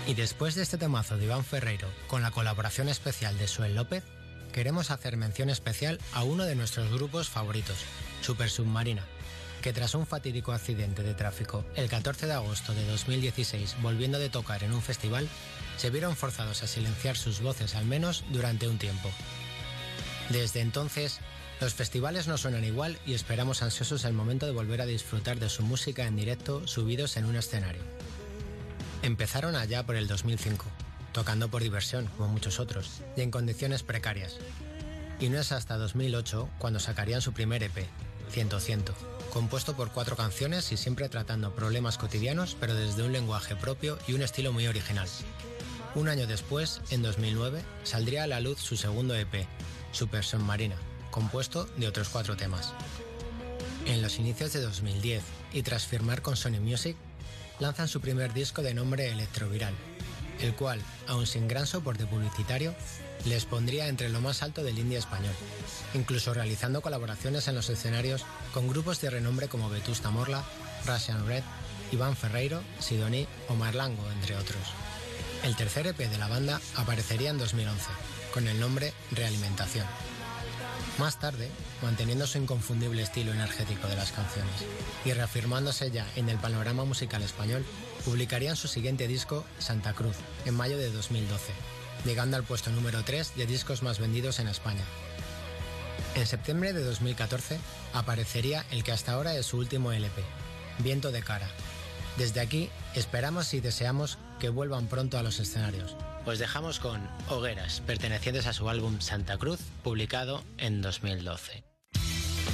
Y después de este temazo de Iván Ferreiro, con la colaboración especial de Suel López, queremos hacer mención especial a uno de nuestros grupos favoritos, Super Submarina, que tras un fatídico accidente de tráfico el 14 de agosto de 2016, volviendo de tocar en un festival, se vieron forzados a silenciar sus voces al menos durante un tiempo. Desde entonces, los festivales no suenan igual y esperamos ansiosos el momento de volver a disfrutar de su música en directo subidos en un escenario. Empezaron allá por el 2005, tocando por diversión, como muchos otros, y en condiciones precarias. Y no es hasta 2008 cuando sacarían su primer EP, Ciento Ciento, compuesto por 4 canciones y siempre tratando problemas cotidianos, pero desde un lenguaje propio y un estilo muy original. Un año después, en 2009, saldría a la luz su segundo EP, Super Submarina, compuesto de otros 4 temas. En los inicios de 2010, y tras firmar con Sony Music, lanzan su primer disco de nombre Electroviral, el cual, aun sin gran soporte publicitario, les pondría entre lo más alto del indie español, incluso realizando colaboraciones en los escenarios con grupos de renombre como Vetusta Morla, Russian Red, Iván Ferreiro, Sidoní o Marlango, entre otros. El tercer EP de la banda aparecería en 2011, con el nombre Realimentación. Más tarde, manteniendo su inconfundible estilo energético de las canciones y reafirmándose ya en el panorama musical español, publicarían su siguiente disco, Santa Cruz, en mayo de 2012, llegando al puesto número 3 de discos más vendidos en España. En septiembre de 2014 aparecería el que hasta ahora es su último LP, Viento de Cara. Desde aquí esperamos y deseamos que vuelvan pronto a los escenarios. Os dejamos con Hogueras, pertenecientes a su álbum Santa Cruz, publicado en 2012.